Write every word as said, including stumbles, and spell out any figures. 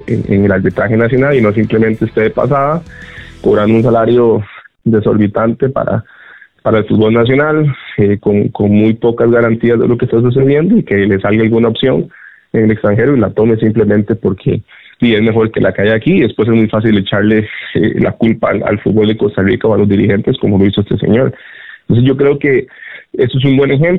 en, en el arbitraje nacional y no simplemente esté de pasada, cobrando un salario desorbitante para, para el fútbol nacional, eh, con, con muy pocas garantías de lo que está sucediendo y que le salga alguna opción en el extranjero y la tome simplemente porque sí, es mejor que la que hay aquí, y después es muy fácil echarle eh, la culpa al, al fútbol de Costa Rica o a los dirigentes, como lo hizo este señor. Entonces yo creo que eso es un buen ejemplo.